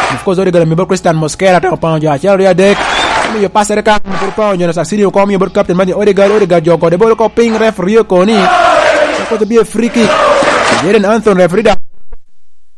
Of course, Odegaard mi Christian Mosquera ta pa ja Chelsea dek. Mi yo passe rekan pour pa yo sa sini ko mi bot captain mani Odegaard joko de bol ko ping referee ko ni. Ko to be free kick. Jadon Anthony referee